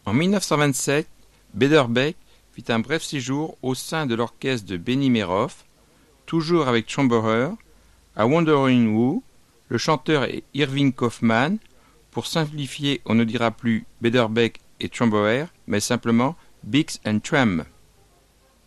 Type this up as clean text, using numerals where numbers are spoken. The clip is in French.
En 1927, Beiderbecke fit un bref séjour au sein de l'orchestre de Benny Meroff, toujours avec Trombower. À Wandering Who, le chanteur est Irving Kaufman. Pour simplifier, on ne dira plus Beiderbecke et Trombower, mais simplement Bix and Tram.